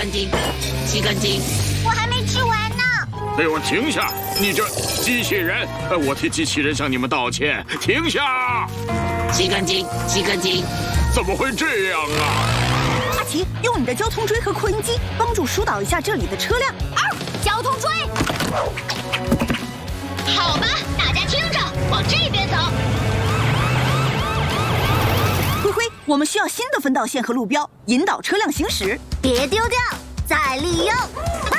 根筋，7根筋。 我还没吃完呢。 给我停下！你这机器人，我替机器人向你们道歉。停下 ！7根筋，7根筋。 怎么会这样啊？ 阿奇，用你的交通锥和扩音机帮助疏导一下这里的车辆。 交通锥。好吧，大家听着，往这边走。 灰灰，我们需要新的分道线和路标，引导车辆行驶。 别丢掉，再利用。